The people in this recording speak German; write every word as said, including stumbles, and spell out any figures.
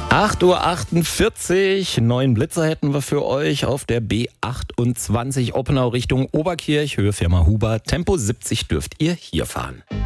acht Uhr achtundvierzig, neun Blitzer hätten wir für euch auf der B achtundzwanzig Oppenau Richtung Oberkirch, Höhe Firma Huber. Tempo siebzig dürft ihr hier fahren.